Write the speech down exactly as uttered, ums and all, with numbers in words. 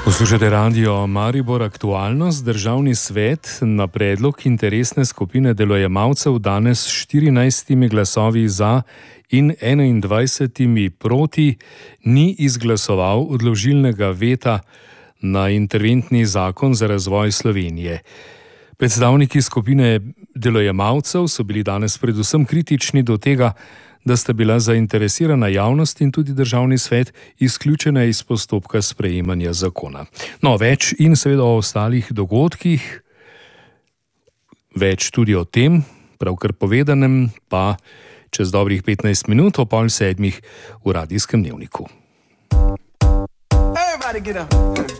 Poslušate radio Maribor Aktualnost. Državni svet na predlog interesne skupine delojemalcev danes s štirinajstimi glasovi za in enaindvajsetimi proti ni izglasoval odložilnega veta na interventni zakon za razvoj Slovenije. Predstavniki skupine delojemalcev so bili danes predvsem kritični do tega, da sta bila zainteresirana javnost in tudi državni svet izključena iz postopka sprejemanja zakona. No, več in seveda o ostalih dogodkih, več tudi o tem, pravkar povedanem, pa čez dobrih petnajst minut o pol sedmih v radijskem dnevniku.